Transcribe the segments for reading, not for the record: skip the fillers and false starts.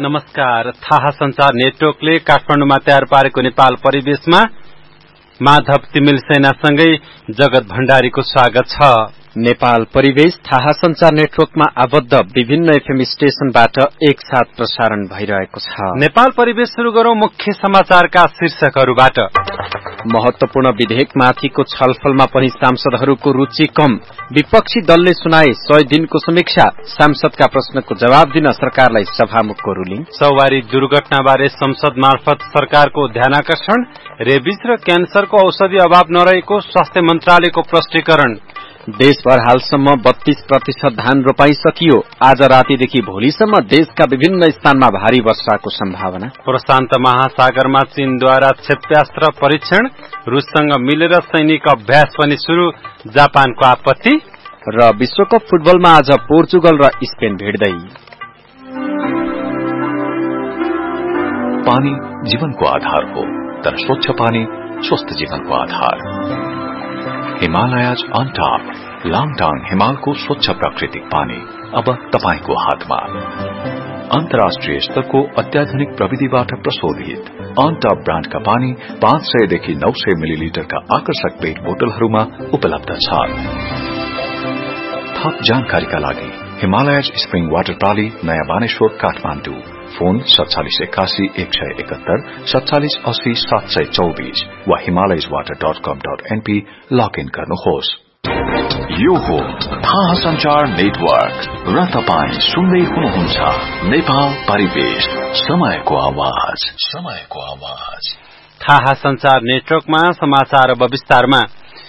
नमस्कार। थाहा संचार नेटवर्कले काठमाडौँमा तयार पारेको नेपाल परिवेशमा माधव तिमिल सेनासँगै जगत भण्डारीको स्वागत छ। नेपाल परिवेश थाहा संचार नेटवर्कमा आबद्ध विभिन्न एफएम स्टेशनबाट एकसाथ प्रसारण भइरहेको छ। नेपाल परिवेश शुरू गरौं मुख्य समाचारका शीर्षकहरूबाट। महत्वपूर्ण विधेयकमाथिको छलफलमा पनि सांसदहरूको रुचि कम। विपक्षी दलले सुनाए 100 दिनको समीक्षा। सांसदका प्रश्नको जवाब दिन सरकारलाई सभामुखको रुलिङ। सवारी दुर्घटनाबारे संसद मार्फत सरकारको ध्यानाकर्षण। रेबिस र क्यान्सरको औषधि अभाव नरहेको स्वास्थ्य मन्त्रालयको प्रष्टीकरण। देशभर हालसम्म 32% धान रोपाई सकियो। आज रातिदेखि भोलिसम्म देशका विभिन्न स्थानमा भारी वर्षाको सम्भावना। प्रशान्त महासागरमा चीनद्वारा क्षेप्यास्त्र परीक्षण। रूससँग मिलेर सैनिक अभ्यास पनि शुरू। जापानको आपत्ति। र विश्वकप फुटबलमा आज पोर्चुगल र स्पेन भिड्दै। पानी जीवनको आधार हो, तर स्वच्छ पानी स्वस्थ जीवनको आधार। हिमालयज अन टप लाङटाङ हिमालको स्वच्छ प्राकृतिक पानी अब तपाईको हातमा। अन्तर्राष्ट्रिय स्तरको अत्याधुनिक प्रविधिबाट प्रशोधित अन टप ब्रान्डका पानी 500 देखि 900 मिलिलिटरका आकर्षक पेट बोतलहरूमा उपलब्ध छ। थप जानकारीका लागि हिमालयज स्प्रिङ वाटर प्राली, नयाँ बानेश्वर, काठमाडौँ। फोन 4781 171 4780 724 वा himalayaswater.com.np लगइन गर्नुहोस्। यो हो थाहा संचार नेटवर्क र तपाईं सुन्दै हुनुहुन्छ नेपाल परिवेश, समयको आवाज, समयको आवाज। थाहा संचार नेटवर्कमा समाचार अब विस्तारमा।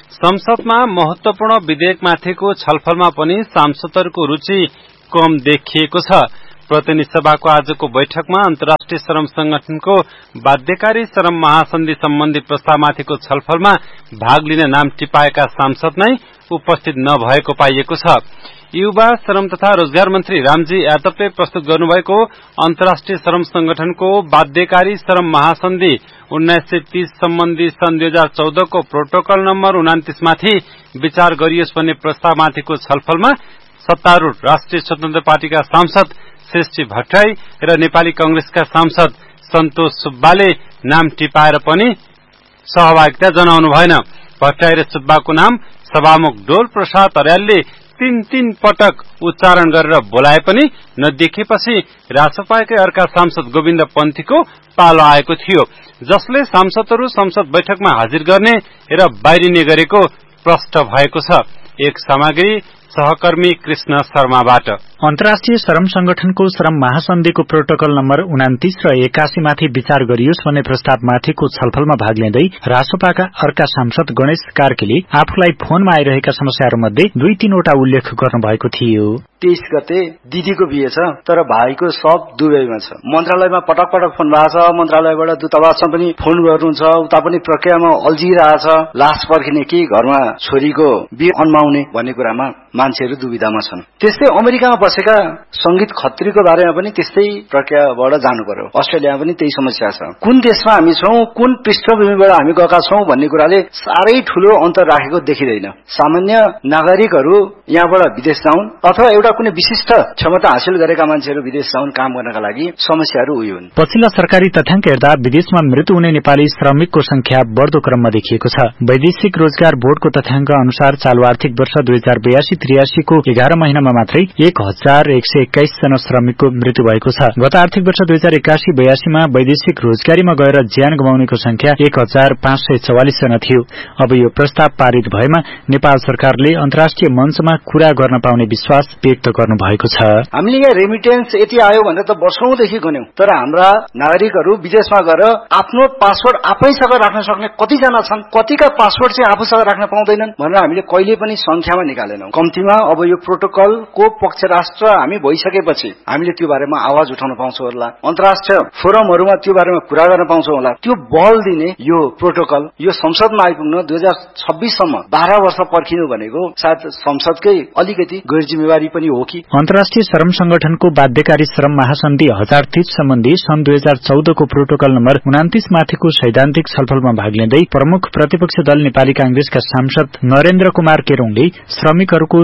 संसदमा महत्वपूर्ण विधेयकमाथिको छलफलमा पनि सांसदहरूको रुचि कम देखिएको छ। प्रतिनिधि सभाको आजको बैठकमा अन्तर्राष्ट्रिय श्रम संगठनको बाध्यकारी श्रम महासन्धि सम्बन्धी प्रस्तावमाथिको छलफलमा भाग लिन नाम टिपाएका सांसद नै उपस्थित नभएको पाइएको छ। युवा श्रम तथा रोजगार मन्त्री रामजी यादवले प्रस्तुत गर्नुभएको अन्तर्राष्ट्रिय श्रम संगठनको बाध्यकारी श्रम महासन्धि 1930 सम्बन्धी सन् 2014 को प्रोटोकल नम्बर 29 माथि विचार गरियोस् भन्ने प्रस्तावमाथिको छलफलमा सत्तारूढ़ राष्ट्रिय स्वतन्त्र पार्टीका सांसद श्रेष्ठी भट्टराई र नेपाली कांग्रेसका सांसद सन्तोष सुब्बाले नाम टिपाएर पनि सहभागिता जनाउनु भएन। भट्टराई र सुब्बाको नाम सभामुख डोल प्रसाद अर्यालले 3 पटक उच्चारण गरेर बोलाए पनि नदेखेपछि रासपाकै अर्का सांसद गोविन्द पन्थीको पालो आएको थियो, जसले सांसदहरू संसद बैठकमा हाजिर गर्ने र बाहिरिने गरेको प्रष्ट भएको छ। एक सामग्री सहकर्मी कृष्ण शर्माबाट। अन्तर्राष्ट्रिय श्रम संगठनको श्रम महासन्धिको प्रोटोकल नम्बर 29 र 81 माथि विचार गरियोस् भन्ने प्रस्तावमाथिको छलफलमा भाग लिँदै रासपाका अर्का सांसद गणेश कार्कीले आफूलाई फोनमा आइरहेका समस्याहरूमध्ये 2-3 वटा उल्लेख गर्नुभएको थियो। 23 गते दिदीको बिहे छ, तर भाइको सब दुबईमा छ। मन्त्रालयमा पटक पटक फोन भएको छ। मन्त्रालयबाट दूतावासमा पनि फोन गर्नुहुन्छ, उता पनि प्रक्रियामा अल्झिरहेछ। लास पर्खिने कि घरमा छोरीको बिहे अन्माउने भन्ने कुरामा मान्छेहरू दुविधामा छन्। त्यस्तै अमेरिकामा बसेका संगीत खत्रीको बारेमा पनि त्यस्तै प्रक्रियाबाट जानु पर्यो। अस्ट्रेलियामा पनि त्यही समस्या छ। कुन देशमा हामी छौं, कुन पृष्ठभूमिबाट हामी गएका छौं भन्ने कुराले साह्रै ठूलो अन्तर राखेको देखिँदैन। सामान्य नागरिकहरू यहाँबाट विदेश जाउन् अथवा एउटा कुनै विशिष्ट क्षमता हासिल गरेका मान्छेहरू विदेश जाउन् काम गर्नका लागि समस्याहरू उयो हुन्। पछिल्ला सरकारी तथ्याङ्क हेर्दा विदेशमा मृत्यु हुने नेपाली श्रमिकको संख्या बढ्दो क्रममा देखिएको छ। वैदेशिक रोजगार बोर्डको तथ्याङ्क अनुसार चालु आर्थिक वर्ष 2082-83 को 11 महिनामा मात्रै 1121 जना श्रमिकको मृत्यु भएको छ। गत आर्थिक वर्ष 2081-82 मा वैदेशिक रोजगारीमा गएर ज्यान गुमाउनेको संख्या 1544 जना थियो। अब यो प्रस्ताव पारित भएमा नेपाल सरकारले अन्तर्राष्ट्रिय मञ्चमा कुरा गर्न पाउने विश्वास व्यक्त गर्नु भएको छ। हामीले यहाँ रेमिटेन्स यति आयो भनेर त वर्षौंदेखि गन्यौं, तर हाम्रा नागरिकहरू विदेशमा गएर आफ्नो पासपोर्ट आफैसँग राख्न सक्ने कतिजना छन्, कतिका पासपोर्ट चाहिँ आफूसँग राख्न पाउँदैनन् भनेर हामीले कहिले पनि संख्यामा निकालेनौं। कम्तीमा अब यो प्रोटोकलको पक्ष राष्ट्र हामी भइसकेपछि हामीले त्यो बारेमा आवाज उठाउन पाउँछौं होला, अन्तर्राष्ट्रिय फोरमहरूमा त्यो बारेमा कुरा गर्न पाउँछौं होला। त्यो बल दिने यो प्रोटोकल यो संसदमा आइपुग्न 2026 सम्म 12 वर्ष पर्खिनु भनेको सायद संसदकै अलिकति गैर जिम्मेवारी पनि हो कि। अन्तर्राष्ट्रिय श्रम संगठनको बाध्यकारी श्रम महासन्धि 1030 सम्बन्धी सन् 2014 को प्रोटोकल नम्बर 29 माथिको सैद्धान्तिक छलफलमा भाग लिँदै प्रमुख प्रतिपक्ष दल नेपाली कांग्रेसका सांसद नरेन्द्र कुमार केरोङले श्रमिकहरूको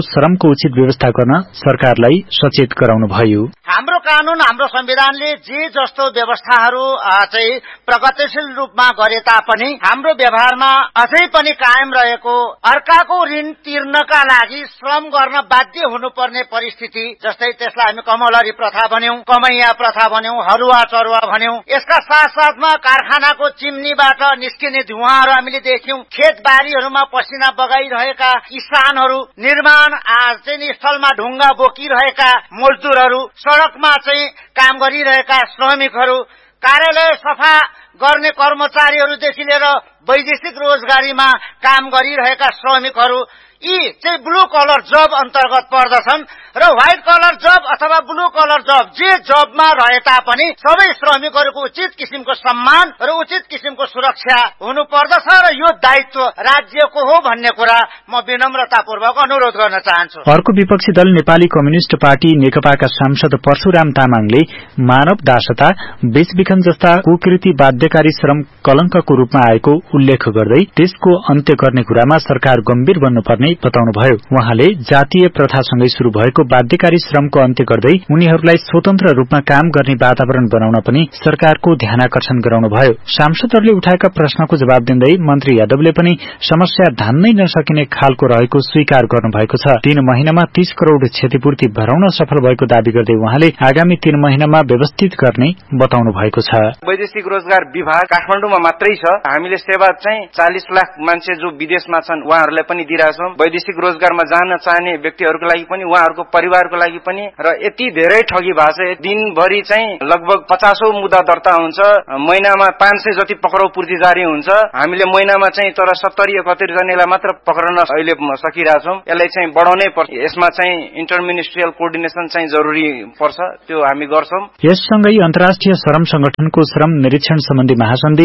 श्रमको उचित व्यवस्था गर्न सरकारलाई सचेत गराउनुभयो। हाम्रो कानून हाम्रो संविधानले जे जस्तो व्यवस्थाहरू चाहिँ प्रगतिशील रूपमा गरे तापनि हाम्रो व्यवहारमा अझै पनि कायम रहेको अर्काको ऋण तिर्नका लागि श्रम गर्न बाध्य हुनुपर्ने परिस्थिति, जस्तै त्यसलाई हामी कमलरी प्रथा भन्यौं, कमैया प्रथा भन्यौं, हरुवा चरुवा भन्यौं। यसका साथसाथमा कारखानाको चिम्नीबाट निस्किने धुवाँहरू हामीले देख्यौं। खेतबारीहरूमा पसिना बगाइरहेका किसानहरू, निर्माण चाहिँ स्थलमा ढुङ्गा बोकिरहेका मजदुरहरू, सड़कमा चाहिँ काम गरिरहेका श्रमिकहरू, कार्यालय सफा गर्ने कर्मचारीहरूदेखि लिएर वैदेशिक रोजगारीमा काम गरिरहेका श्रमिकहरू, यी चाहिँ ब्लू कलर जब अन्तर्गत पर्दछन् र व्हाइट कलर जब अथवा ब्लू कलर जब जे जबमा रहे तापनि सबै श्रमिकहरूको उचित किसिमको सम्मान र उचित किसिमको सुरक्षा हुनु पर्दछ र यो दायित्व राज्यको हो भन्ने कुरा म विनम्रतापूर्वक अनुरोध गर्न चाहन्छु। अर्को विपक्षी दल नेपाली कम्युनिष्ट पार्टी नेकपाका सांसद परशुराम तामाङले मानव दासता, बेचबिखन जस्ता कुकृति बाध्यकारी श्रम कलंकको रूपमा आएको उल्लेख गर्दै त्यसको अन्त्य गर्ने कुरामा सरकार गम्भीर बन्नुपर्ने बताउनुभयो। उहाँले जातीय प्रथासँगै शुरू भएको बाध्यकारी श्रमको अन्त्य गर्दै उनीहरूलाई स्वतन्त्र रूपमा काम गर्ने वातावरण बनाउन पनि सरकारको ध्यानाकर्षण गराउनुभयो। सांसदहरूले उठाएका प्रश्नको जवाब दिँदै मन्त्री यादवले पनि समस्या धान्नै नसकिने खालको रहेको स्वीकार गर्नुभएको छ। 3 महिनामा 30 करोड़ क्षतिपूर्ति भराउन सफल भएको दावी गर्दै उहाँले आगामी 3 महिनामा व्यवस्थित गर्ने बताउनु भएको छ। वैदेशिक रोजगार विभाग काठमाडौँमा मात्रै छ। हामीले सेवा चाहिँ 40 लाख मान्छे जो विदेशमा छन् उहाँहरूलाई पनि दिइरहेछौं। वैदेशिक रोजगारमा जान चाहने व्यक्तिहरूको लागि पनि, उहाँहरूको परिवारको लागि पनि, र यति धेरै ठगी भएको छ। दिनभरि चाहिँ लगभग 50औं मुद्दा दर्ता हुन्छ, महिनामा 500 जति पक्राउ पूर्ति जारी हुन्छ। हामीले महिनामा चाहिँ तर 70-71 जनालाई मात्र पक्रन अहिले सकिरहेछौं। यसलाई चाहिँ बढाउनै पर्छ। यसमा चाहिँ इन्टरमिनिस्ट्रियल कोअर्डिनेसन चाहिँ जरुरी पर्छ, त्यो हामी गर्छौं। यससँगै अन्तर्राष्ट्रिय श्रम संगठनको श्रम निरीक्षण सम्बन्धी महासन्धि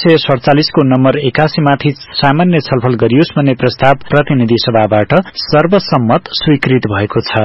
1947 को नम्बर 81 माथि सामान्य छलफल गरियोस् भन्ने प्रस्ताव प्रतिनिधि सभाबाट सर्वसम्मत स्वीकृत भएको छ।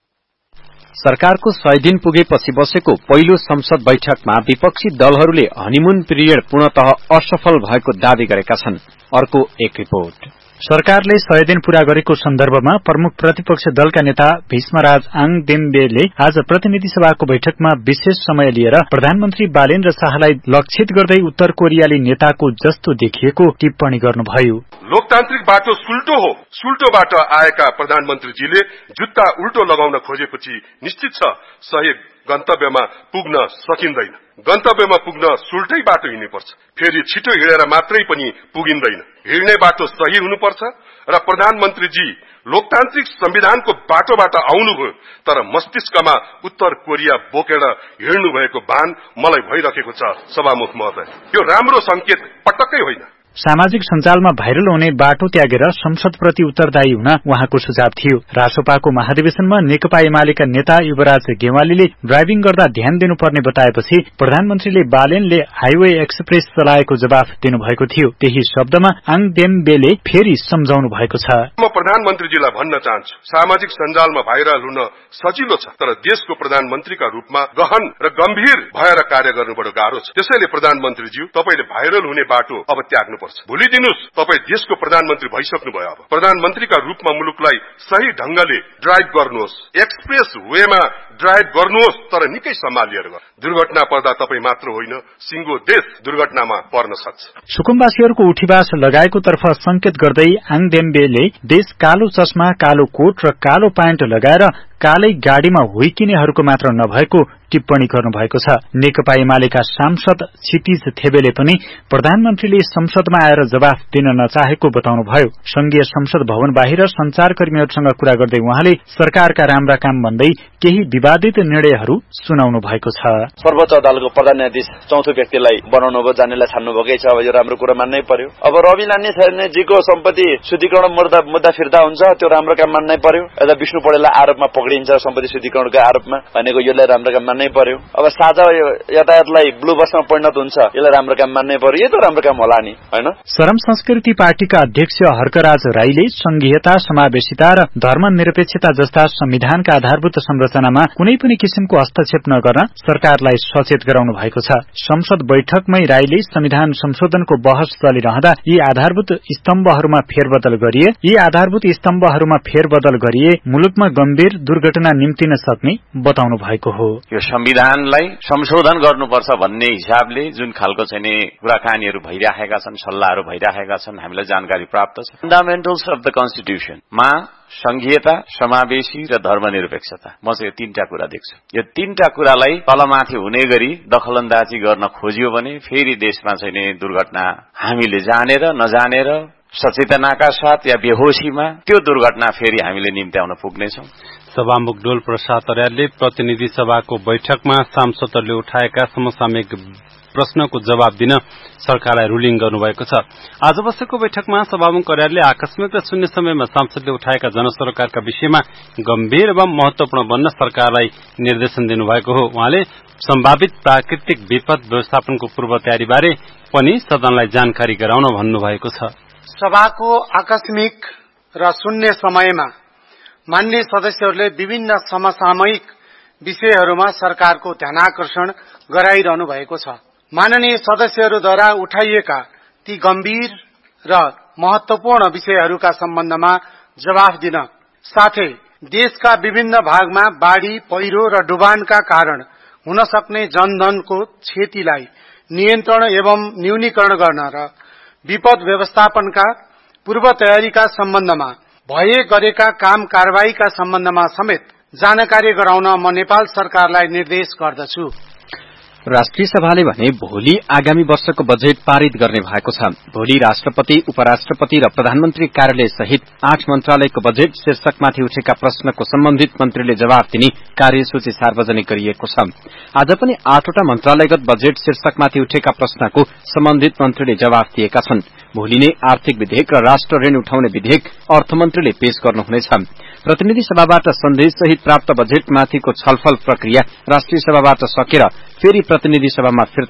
सरकारको 100 दिन पुगेपछि बसेको पहिलो संसद बैठकमा विपक्षी दलहरूले हनीमून पिरियड पूर्णतः असफल भएको दावी गरेका छन्। अर्को एक रिपोर्ट। सरकारले 100 दिन पूरा गरेको सन्दर्भमा प्रमुख प्रतिपक्ष दलका नेता भीष्मराज आङदेम्बेले आज प्रतिनिधि सभाको बैठकमा विशेष समय लिएर प्रधानमन्त्री बालेन्द्र शाहलाई लक्षित गर्दै उत्तर कोरियाली नेताको जस्तो देखिएको टिप्पणी गर्नुभयो। लोकतान्त्रिक बाटो सुल्टो हो। सुल्टोबाट आएका प्रधानमन्त्रीजीले जुत्ता उल्टो लगाउन खोजेपछि निश्चित छ सही गन्तव्यमा पुग्न सकिँदैन। गन्तव्यमा पुग्न सुल्टै बाटो हिँड्नुपर्छ। फेरि छिटो हिँडेर मात्रै पनि पुगिँदैन। हिँड्ने बाटो सही हुनुपर्छ र प्रधानमन्त्रीजी लोकतान्त्रिक संविधानको बाटोबाट आउनुभयो, तर मस्तिष्कमा उत्तर कोरिया बोकेर हिँड्नु भएको भान मलाई भइरहेको छ। सभामुख महोदय, यो राम्रो संकेत पटक्कै होइन। सामाजिक सञ्जालमा भाइरल हुने बाटो त्यागेर संसदप्रति उत्तरदायी हुन उहाँको सुझाव थियो। रासोपाको महाधिवेशनमा नेकपा एमालेका नेता युवराज गेवालीले ड्राइभिङ गर्दा ध्यान दिनुपर्ने बताएपछि प्रधानमन्त्रीले बालेनले हाइवे एक्सप्रेस चलाएको जवाफ दिनुभएको थियो। त्यही शब्दमा आङदेम्बेले फेरि सम्झाउनु भएको छ। म प्रधानमन्त्रीजीलाई भन्न चाहन्छु, सामाजिक सञ्जालमा भाइरल हुन सजिलो छ, तर देशको प्रधानमन्त्रीका रूपमा गहन र गम्भीर भएर कार्य गर्नुबाट गाह्रो छ। त्यसैले प्रधानमन्त्रीज्यू, तपाईले भाइरल हुने बाटो अब त्याग्नु। भोलिदिनुस् तपाई देशको प्रधानमन्त्री भइसक्नु भयो। अब प्रधानमन्त्रीका रूपमा मुलुकलाई सही ढंगले ड्राइभ गर्नुहोस्, एक्सप्रेस वेमा ड्राइभ गर्नुहोस्, तर निकै सम्हालिएर गर्नुहोस्। दुर्घटना पर्दा तपाई मात्र होइन, सिंगो देश दुर्घटनामा पर्न सक्छ। सुकुम्बासीहरूको उठीवास लगाएको तर्फ संकेत गर्दै आङदेम्बेले देश कालो चस्मा, कालो कोट र कालो प्यान्ट लगाएर कालै गाडीमा हुइकिनेहरूको मात्र नभएको टिप्पणी गर्नुभएको छ। नेकपा एमालेका सांसद क्षितिज थेबेले पनि प्रधानमन्त्रीले संसदमा आएर जवाफ दिन नचाहेको बताउनुभयो। संघीय संसद भवन बाहिर संचारकर्मीहरूसँग कुरा गर्दै उहाँले सरकारका राम्रा काम भन्दै केही विवादित निर्णयहरू सुनाउनु भएको छ। सर्वोच्च अदालतको प्रधान न्यायाधीश चौथो व्यक्तिलाई बनाउनु भयो, जानेलाई छान्नु भएकै छ। अब यो राम्रो कुरा मान्नै पर्यो। अब रवि लामिछानेजीको सम्पत्ति शुद्धिकरण मुद्दा फिर्ता हुन्छ, त्यो राम्रो काम मान्नै पर्यो। यता विष्णु पौडेललाई आरोपमा पक्रिन्छ सम्पत्ति शुद्धिकरणको आरोपमा भनेको यसलाई राम्रो काम मान्नै पर्यो। अब साझा यातायातलाई ब्लू बसमा परिणत हुन्छ, यसलाई राम्रो काम मान्नै पर्यो। यो त राम्रो काम होला नि, हैन? श्रम संस्कृति पार्टीका अध्यक्ष हर्कराज राईले संघीयता, समावेशिता र धर्मनिरपेक्षता जस्ता संविधानका आधारभूत संरचनामा कुनै पनि किसिमको हस्तक्षेप नगर्न सरकारलाई सचेत गराउनु भएको छ। संसद बैठकमै राईले संविधान संशोधनको बहस चलिरहँदा यी आधारभूत स्तम्भहरूमा फेरबदल गरिए मुलुकमा गम्भीर दुर्घटना निम्तिन सक्ने बताउनु भएको हो। यो संविधानलाई संशोधन गर्नुपर्छ भन्ने हिसाबले जुन खालको चाहिँ कुराकानीहरू भइराखेका छन्, सल्लाहहरू भइराखेका छन्, हामीलाई जानकारी प्राप्त छ। फन्डामेन्टल्स अफ द कन्स्टिट्युसनमा संघीयता, समावेशी र धर्मनिरपेक्षता, म चाहिँ यो तीनटा कुरा देख्छु। यो तीनटा कुरालाई तलमाथि हुने गरी दखलन्दाजी गर्न खोजियो भने फेरि देशमा चाहिँ दुर्घटना हामीले जानेर नजानेर सचेतनाका साथ या बेहोसीमा त्यो दुर्घटना फेरि हामीले निम्त्याउन पुग्नेछौं। सभामुख डोल प्रसाद अर्यालले प्रतिनिधि सभाको बैठकमा सांसदहरूले उठाएका समसामयिक प्रश्नको जवाब दिन सरकारलाई रुलिङ गर्नुभएको छ। आज बसेको बैठकमा सभामुख अर्यालले आकस्मिक र शून्य समयमा सांसदले उठाएका जनसरोकारका विषयमा गम्भीर एवं महत्वपूर्ण बन्न सरकारलाई निर्देशन दिनुभएको हो। उहाँले सम्भावित प्राकृतिक विपद व्यवस्थापनको पूर्व तयारीबारे पनि सदनलाई जानकारी गराउन भन्नुभएको छ। सभाको आकस्मिक र शून्य समयमा मान्य सदस्यहरूले विभिन्न समसामयिक विषयहरूमा सरकारको ध्यानाकर्षण गराइरहनु भएको छ। माननीय सदस्यहरूद्वारा उठाइएका ती गम्भीर र महत्वपूर्ण विषयहरूका सम्बन्धमा जवाफ दिन साथै देशका विभिन्न भागमा बाढ़ी, पहिरो र डुबानका कारण हुन सक्ने जनधनको क्षतिलाई नियन्त्रण एवं न्यूनीकरण गर्न र विपद व्यवस्थापनका पूर्व तयारीका सम्बन्धमा भए गरेका काम कारबाहीका सम्बन्धमा समेत जानकारी गराउन म नेपाल सरकारलाई निर्देश गर्दछु। राष्ट्रिय सभाले भने भोलि आगामी वर्षको बजेट पारित गर्ने भएको छ। भोलि राष्ट्रपति, उपराष्ट्रपति र प्रधानमन्त्री कार्यालय सहित 8 मन्त्रालयको बजेट शीर्षकमाथि उठेका प्रश्नको सम्बन्धित मन्त्रीले जवाफ दिने कार्यसूची सार्वजनिक गरिएको छ। आज पनि 8वटा मन्त्रालयगत बजेट शीर्षकमाथि उठेका प्रश्नको सम्बन्धित मन्त्रीले जवाफ दिएका छन्। भोलि नै आर्थिक विधेयक र राष्ट्र ऋण उठाउने विधेयक अर्थमन्त्रीले पेश गर्नुहुनेछ। प्रतिनिधि सभाबाट सन्देश सहित प्राप्त बजेटमाथिको छलफल प्रक्रिया राष्ट्रिय सभाबाट सकेर फेरि प्रतिनिधि सभामा फिर्ता